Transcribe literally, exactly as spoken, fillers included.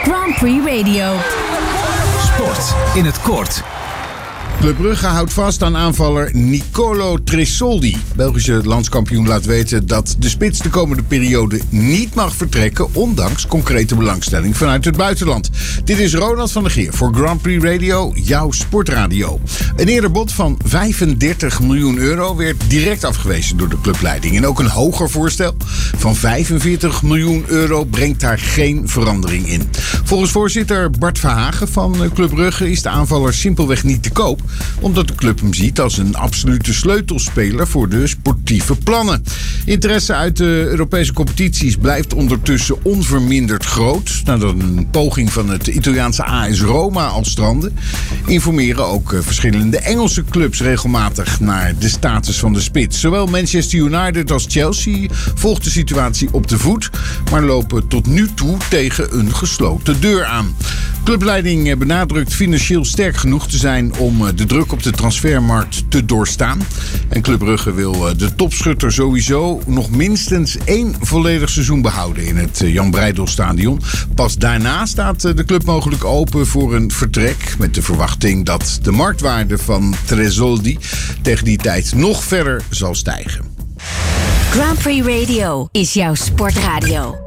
Grand Prix Radio. Sport in het kort. Club Brugge houdt vast aan aanvaller Nicolo Tresoldi. Belgische landskampioen laat weten dat de spits de komende periode niet mag vertrekken, ondanks concrete belangstelling vanuit het buitenland. Dit is Ronald van der Geer voor Grand Prix Radio, jouw sportradio. Een eerder bod van vijfendertig miljoen euro werd direct afgewezen door de clubleiding. En ook een hoger voorstel van vijfenveertig miljoen euro brengt daar geen verandering in. Volgens voorzitter Bart Verhagen van Club Brugge is de aanvaller simpelweg niet te koop, omdat de club hem ziet als een absolute sleutelspeler voor de sportieve plannen. Interesse uit de Europese competities blijft ondertussen onverminderd groot. Nadat een poging van het Italiaanse A S Roma al strandde, informeren ook verschillende Engelse clubs regelmatig naar de status van de spits. Zowel Manchester United als Chelsea volgt de situatie op de voet, maar lopen tot nu toe tegen een gesloten deur aan. Clubleiding benadrukt financieel sterk genoeg te zijn om de druk op de transfermarkt te doorstaan. En Club Brugge wil de topschutter sowieso nog minstens één volledig seizoen behouden in het Jan Breydel-stadion. Pas daarna staat de club mogelijk open voor een vertrek, met de verwachting dat de marktwaarde van Tresoldi tegen die tijd nog verder zal stijgen. Grand Prix Radio is jouw sportradio.